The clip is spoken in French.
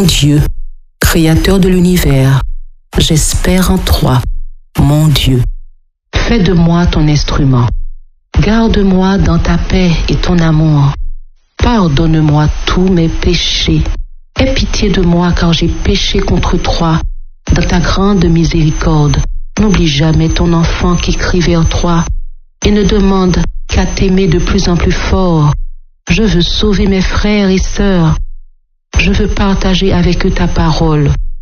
Dieu, Créateur de l'univers, j'espère en toi, mon Dieu. Fais de moi ton instrument. Garde-moi dans ta paix et ton amour. Pardonne-moi tous mes péchés. Aie pitié de moi car j'ai péché contre toi. Dans ta grande miséricorde, n'oublie jamais ton enfant qui crie vers toi et ne demande qu'à t'aimer de plus en plus fort. Je veux sauver mes frères et sœurs. Je veux partager avec eux ta parole.